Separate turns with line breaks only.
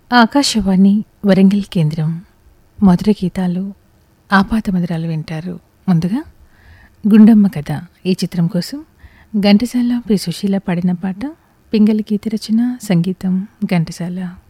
ఆకాశవాణి వరంగల్ కేంద్రం మధుర గీతాలు ఆపాత మధురాలు వింటారు. ముందుగా గుండమ్మ కథ ఈ చిత్రం కోసం ఘంటసాల పి. సుశీల పాడిన పాట. పింగళి గీత రచన, సంగీతం ఘంటసాల.